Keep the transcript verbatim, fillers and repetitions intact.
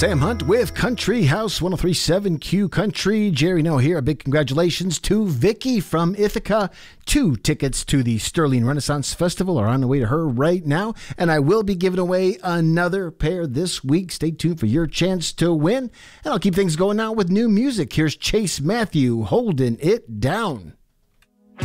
Sam Hunt with Country House one oh three point seven Q Country. Jerry Noah here. A big congratulations to Vicky from Ithaca. Two tickets to the Sterling Renaissance Festival are on the way to her right now, and I will be giving away another pair this week. Stay tuned for your chance to win, and I'll keep things going now with new music. Here's Chase Matthew, Holding It Down.